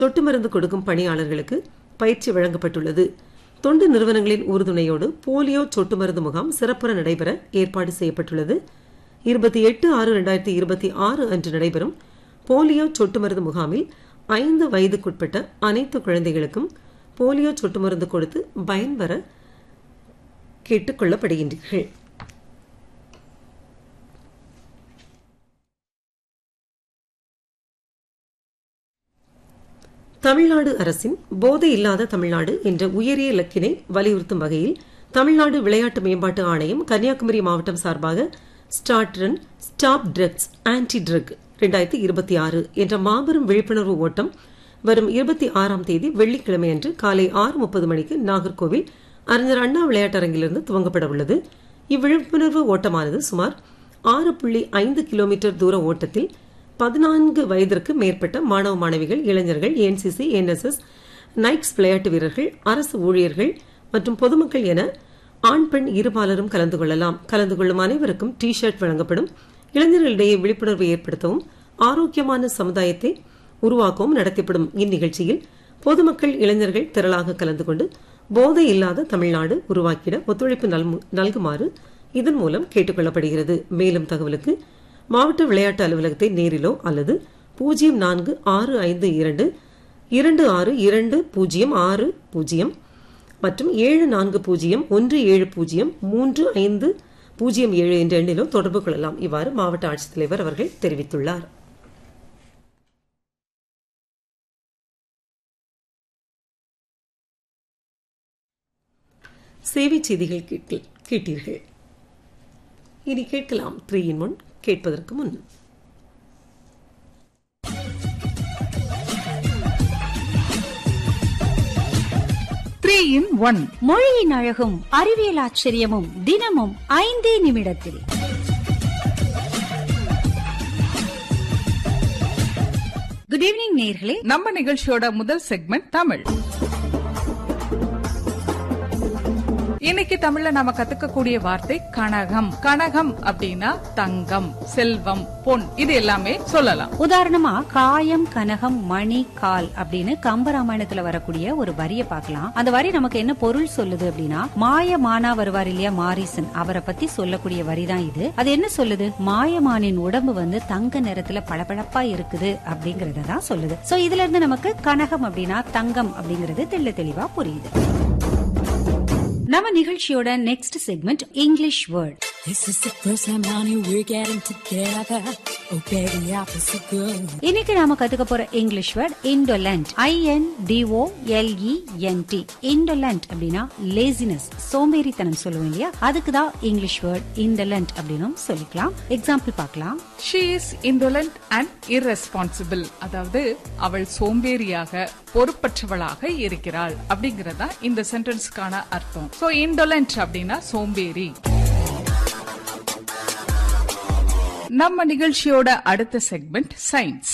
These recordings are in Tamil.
சொட்டு மருந்து கொடுக்கும் பணியாளர்களுக்கு பயிற்சி வழங்கப்பட்டுள்ளது. தொண்டு நிறுவனங்களின் உறுதுணையோடு போலியோ சொட்டு மருந்து முகாம் சிறப்புற நடைபெற ஏற்பாடு செய்யப்பட்டுள்ளது. 28/6/2026 அன்று நடைபெறும் போலியோ சொட்டு மருந்து முகாமில் 5 வயதுக்குட்பட்ட அனைத்து குழந்தைகளுக்கும் போலியோ சொட்டு மருந்து கொடுத்து பயன்பெற கேட்டுக் கொள்ளப்படுகின்றீர்கள். தமிழ்நாடு அரசின் போதை இல்லாத தமிழ்நாடு என்ற உயரிய இலக்கினை வலியுறுத்தும் வகையில் தமிழ்நாடு விளையாட்டு மேம்பாட்டு ஆணையம் கன்னியாகுமரி மாவட்டம் சார்பாக start run stop drugs anti drug 2026 என்ற மாபெரும் விழிப்புணர்வு ஓட்டம் வரும் 26ஆம் தேதி வெள்ளிக்கிழமை அன்று காலை 6:30 மணிக்கு நாகர்கோவில் அறிஞர் அண்ணா விளையாட்டரங்கிலிருந்து துவங்கப்பட உள்ளது. இவ்விழிப்புணர்வு ஓட்டமானது சுமார் 6.5 கிலோமீட்டர் தூர ஓட்டத்தில் 14 வயதிற்கு மேற்பட்ட மாணவ மாணவிகள், இளைஞர்கள், என்சிசி, என்எஸ்எஸ், நைக்ஸ் விளையாட்டு வீரர்கள், அரசு ஊழியர்கள் மற்றும் பொதுமக்கள் என ஆண் பெண் இருபாலரும் கலந்து கொள்ளலாம். கலந்து கொள்ளும் அனைவருக்கும் டி ஷர்ட் வழங்கப்படும். இளைஞர்களிடையே விழிப்புணர்வு ஏற்படுத்தவும் ஆரோக்கியமான சமுதாயத்தை உருவாக்கவும் நடத்தப்படும் இந்நிகழ்ச்சியில் பொதுமக்கள், இளைஞர்கள் திரளாக கலந்து கொண்டு போதை இல்லாத தமிழ்நாடு உருவாக்கிட ஒத்துழைப்பு நல்குமாறு இதன் மூலம் கேட்டுக் கொள்ளப்படுகிறது. மேலும் தகவலுக்கு மாவட்ட விளையாட்டு அலுவலகத்தை நேரிலோ அல்லது 0465262060 மற்றும் 7401703507 என்ற எண்ணிலோ தொடர்பு கொள்ளலாம். இவ்வாறு மாவட்ட ஆட்சித்தலைவர் அவர்கள் தெரிவித்துள்ளார். சேவை செய்திகள் கேட்டீர்கள். இனி கேட்கலாம் 3 in 1. கேட்பதற்கு முன் மொழியின் அழகும் அறிவியல் ஆச்சரியமும் தினமும் 5 நிமிடத்தில். குட் ஈவினிங் நேயர்களே. நம்ம நிகழ்ச்சியோட முதல் செக்மெண்ட் தமிழ். இன்னைக்கு தமிழ்ல நாம கத்துக்கக்கூடிய வார்த்தை கனகம். கனகம் அப்படின்னா தங்கம், செல்வம், பொன், இது எல்லாமே சொல்லலாம். உதாரணமா காயம், கனகம், மணி, கால் அப்படின்னு கம்பராமாயணத்துல வரக்கூடிய ஒரு வரியை பார்க்கலாம். அந்த வரி நமக்கு என்ன பொருள் சொல்லுது அப்படின்னா, மாயமானா வருவார் இல்லையா மாரீசன், அவரை பத்தி சொல்லக்கூடிய வரி தான் இது. அது என்ன சொல்லுது? மாயமானின் உடம்பு தங்க நிறத்துல பளபளப்பா இருக்குது அப்படிங்கறத தான் சொல்லுது. சோ இதுல இருந்து நமக்கு கனகம் அப்படின்னா தங்கம் அப்படிங்கறது தெளிவா புரியுது. நம்ம நிகழ்ச்சியோட next segment English word. This is the first time, honey, we're getting together. Oh, baby, I feel so good. இன்னைக்கு நாம கத்துக்க போற English word indolent. INDOLENT. indolent அப்படின்னா லேசினஸ், சோம்பேறித்தனம் சொல்லுவோம் இல்லையா, அதுக்கு தான் இங்கிலீஷ் வேர்ட் indolent அப்படினும் சொல்லிக்கலாம். எக்ஸாம்பிள் பார்க்கலாம். She is indolent and irresponsible. அதாவது அவள் சோம்பேறியாக, பொறுப்பற்றவளாக இருக்கிறாள் அப்படிங்கறதா இந்த சென்டென்ஸ்க்கான அர்த்தம். சோ indolent அப்படின்னா சோம்பேறி. நம்ம நிகழ்ச்சியோட அடுத்த செக்மெண்ட் சயின்ஸ்.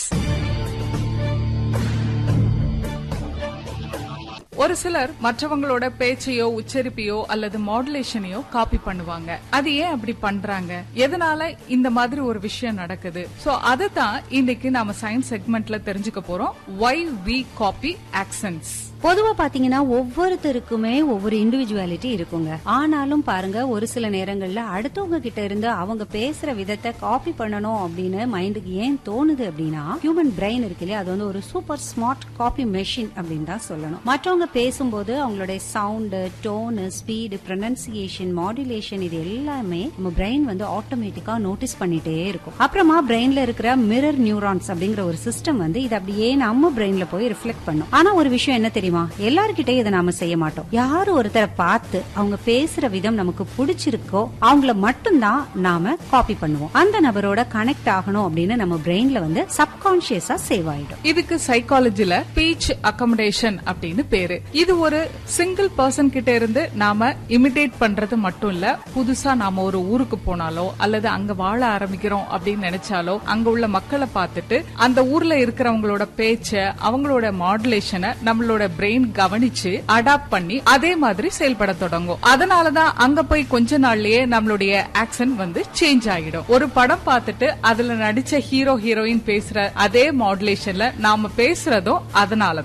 ஒரு சிலர் மற்றவங்களோட பேச்சையோ, உச்சரிப்பையோ அல்லது மாடுலேஷனையோ காப்பி பண்ணுவாங்க. அது ஏன் அப்படி பண்றாங்க? எதனால இந்த மாதிரி ஒரு விஷயம் நடக்குது? சோ அதுதான் இன்னைக்கு நாம சயின்ஸ் செக்மெண்ட்ல தெரிஞ்சுக்க போறோம். Why we copy accents. பொதுவா பாத்தீங்கன்னா ஒவ்வொருத்தருக்குமே ஒவ்வொரு இண்டிவிஜுவாலிட்டி இருக்குங்க. ஆனாலும் பாருங்க, ஒரு சில நேரங்கள்ல அடுத்தவங்க கிட்ட இருந்து அவங்க பேசுற விதத்தை காப்பி பண்ணணும் அப்படின்னு மைண்டுக்கு ஏன் தோணுது அப்படின்னா, ஹியூமன் பிரெயின் இருக்கு இல்லையா, அது ஒரு சூப்பர் ஸ்மார்ட் காப்பி மெஷின் அப்படின்னு தான் சொல்லணும். மற்றவங்க பேசும்போது அவங்களுடைய sound, tone, speed, pronunciation, modulation, இது எல்லாமே நம்ம பிரெயின் ஆட்டோமேட்டிக்கா நோட்டீஸ் பண்ணிட்டே இருக்கும். அப்புறமா பிரெயின்ல இருக்கிற மிரர் நியூரான்ஸ் அப்படிங்கிற ஒரு சிஸ்டம் இது அப்படியே நம்ம பிரெயின்ல போய் ரிஃப்ளெக்ட் பண்ணும். ஆனா ஒரு விஷயம் என்ன தெரியுமா, எல்லார்கிட்டயும் இதை நாம செய்ய மாட்டோம். யாரு ஒருத்தரை பார்த்து அவங்க பேசுற விதம் நமக்கு பிடிச்சிருக்கோ அவங்கள மட்டும்தான் நாம காப்பி பண்ணுவோம். அந்த நபரோட கனெக்ட் ஆகணும் அப்படின்னு நம்ம பிரெயின்ல சப்கான்சியஸா சேவ் ஆயிடும். இதுக்கு சைக்காலஜில ஸ்பீச் அக்கமடேஷன் அப்படின்னு பேரு. இது ஒரு சிங்கிள் பர்சன் கிட்ட இருந்து நாம இமிடேட் பண்றது மட்டும் இல்ல, புதுசா நாம ஒரு ஊருக்கு போனாலோ அல்லது அங்க வாழ ஆரம்பிக்கிறோம் அப்படின்னு நினைச்சாலோ அங்க உள்ள மக்களை பார்த்துட்டு அந்த ஊர்ல இருக்கிறவங்களோட பேச்ச, அவங்களோட மாடுலேஷனை நம்மளோட பிரெயின் கவனிச்சு அடாப்ட் பண்ணி அதே மாதிரி செயல்பட தொடங்கும். அதனாலதான் அங்க போய் கொஞ்ச நாள்லயே நம்மளுடைய ஆக்சன்ட் வந்து சேஞ்ச் ஆகிடும். ஒரு படம் பார்த்துட்டு அதுல நடிச்ச ஹீரோ ஹீரோயின் பேசுற அதே மாடுலேஷன்ல நாம பேசுறதும் அதனால